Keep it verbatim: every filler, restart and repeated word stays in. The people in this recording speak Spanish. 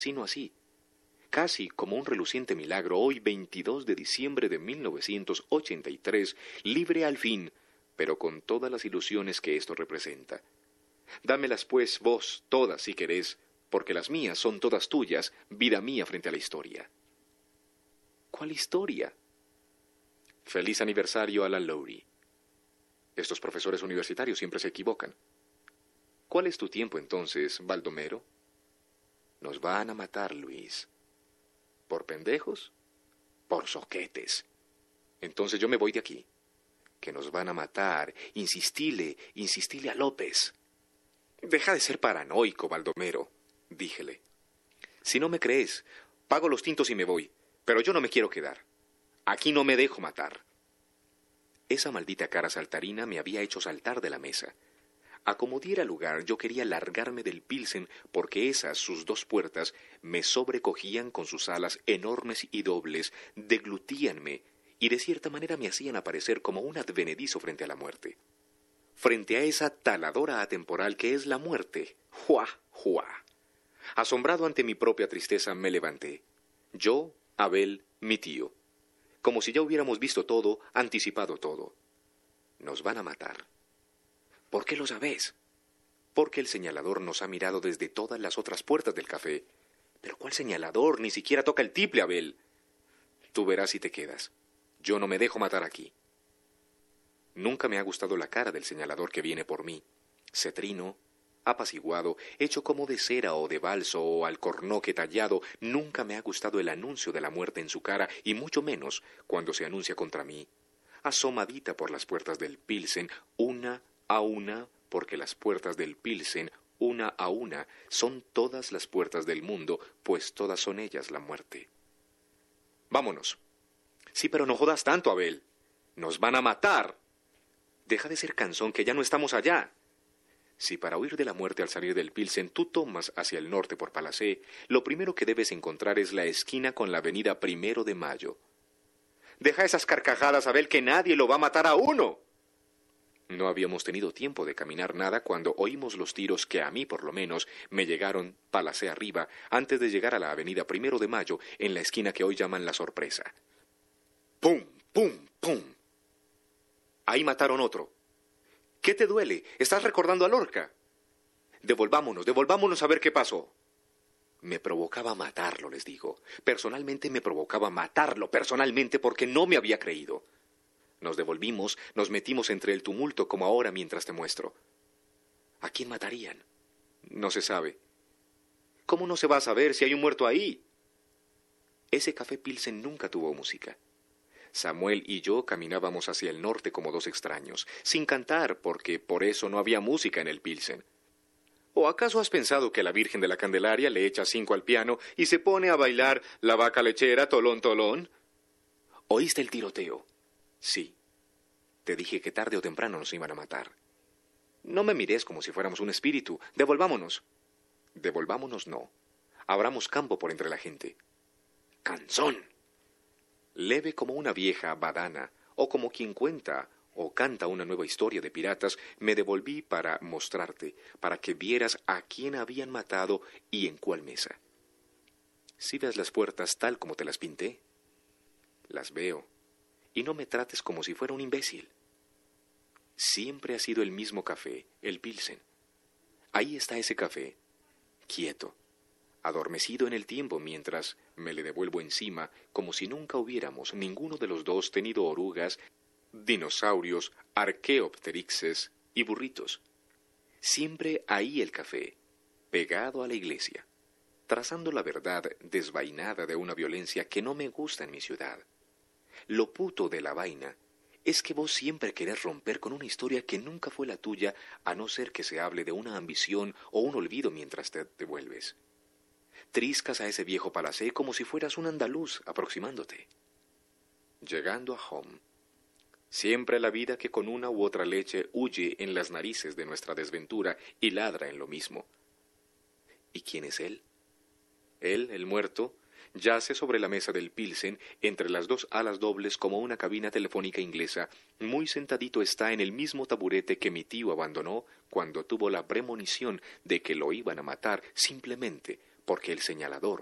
sino así. Casi como un reluciente milagro, hoy veintidós de diciembre de mil novecientos ochenta y tres, libre al fin, pero con todas las ilusiones que esto representa. Dámelas pues vos todas si querés, porque las mías son todas tuyas, vida mía frente a la historia. ¿Cuál historia? Feliz aniversario a la Lowry. Estos profesores universitarios siempre se equivocan. ¿Cuál es tu tiempo entonces, Baldomero? Nos van a matar, Luis. ¿Por pendejos? Por soquetes. Entonces yo me voy de aquí. Que nos van a matar. Insistile, insistile a López. Deja de ser paranoico, Baldomero, díjele. Si no me crees, pago los tintos y me voy, pero yo no me quiero quedar. Aquí no me dejo matar. Esa maldita cara saltarina me había hecho saltar de la mesa. A como diera lugar, yo quería largarme del Pilsen porque esas, sus dos puertas, me sobrecogían con sus alas enormes y dobles, deglutíanme y de cierta manera me hacían aparecer como un advenedizo frente a la muerte. Frente a esa taladora atemporal que es la muerte. ¡Juá, juá! Asombrado ante mi propia tristeza, me levanté. Yo, Abel, mi tío. Como si ya hubiéramos visto todo, anticipado todo. Nos van a matar. ¿Por qué lo sabés? Porque el señalador nos ha mirado desde todas las otras puertas del café. ¿Pero cuál señalador? Ni siquiera toca el tiple, Abel. Tú verás si te quedas. Yo no me dejo matar aquí. Nunca me ha gustado la cara del señalador que viene por mí. Cetrino, apaciguado, hecho como de cera o de balso o alcornoque tallado, nunca me ha gustado el anuncio de la muerte en su cara, y mucho menos cuando se anuncia contra mí. Asomadita por las puertas del Pilsen, una a una, porque las puertas del Pilsen, una a una, son todas las puertas del mundo, pues todas son ellas la muerte. Vámonos. Sí, pero no jodas tanto, Abel. Nos van a matar. Deja de ser cansón, que ya no estamos allá. Si para huir de la muerte al salir del Pilsen tú tomas hacia el norte por Palacé, lo primero que debes encontrar es la esquina con la avenida Primero de Mayo. Deja esas carcajadas, Abel, que nadie lo va a matar a uno. No habíamos tenido tiempo de caminar nada cuando oímos los tiros que a mí, por lo menos, me llegaron Palacé arriba, antes de llegar a la avenida Primero de Mayo, en la esquina que hoy llaman La Sorpresa. ¡Pum, pum, pum! Ahí mataron otro. ¿Qué te duele? ¿Estás recordando a Lorca? Devolvámonos, devolvámonos a ver qué pasó. Me provocaba matarlo, les digo. Personalmente me provocaba matarlo, personalmente, porque no me había creído. Nos devolvimos, nos metimos entre el tumulto como ahora mientras te muestro. ¿A quién matarían? No se sabe. ¿Cómo no se va a saber si hay un muerto ahí? Ese café Pilsen nunca tuvo música. Samuel y yo caminábamos hacia el norte como dos extraños, sin cantar, porque por eso no había música en el Pilsen. ¿O acaso has pensado que la Virgen de la Candelaria le echa cinco al piano y se pone a bailar La Vaca Lechera, tolón, tolón? ¿Oíste el tiroteo? Sí. Te dije que tarde o temprano nos iban a matar. No me mires como si fuéramos un espíritu. Devolvámonos. Devolvámonos no. Abramos campo por entre la gente. ¡Canzón! Leve como una vieja badana, o como quien cuenta o canta una nueva historia de piratas, me devolví para mostrarte, para que vieras a quién habían matado y en cuál mesa. ¿Sí ves las puertas tal como te las pinté? Las veo, y no me trates como si fuera un imbécil. Siempre ha sido el mismo café, el Pilsen. Ahí está ese café, quieto, adormecido en el tiempo mientras me le devuelvo encima, como si nunca hubiéramos ninguno de los dos tenido orugas, dinosaurios, arqueopterixes y burritos. Siempre ahí el café, pegado a la iglesia, trazando la verdad desvainada de una violencia que no me gusta en mi ciudad. Lo puto de la vaina es que vos siempre querés romper con una historia que nunca fue la tuya, a no ser que se hable de una ambición o un olvido mientras te devuelves. Triscas a ese viejo palacé como si fueras un andaluz aproximándote. Llegando a home, siempre la vida que con una u otra leche huye en las narices de nuestra desventura y ladra en lo mismo. ¿Y quién es él? Él, el muerto, yace sobre la mesa del Pilsen, entre las dos alas dobles como una cabina telefónica inglesa. Muy sentadito está en el mismo taburete que mi tío abandonó cuando tuvo la premonición de que lo iban a matar simplemente porque el señalador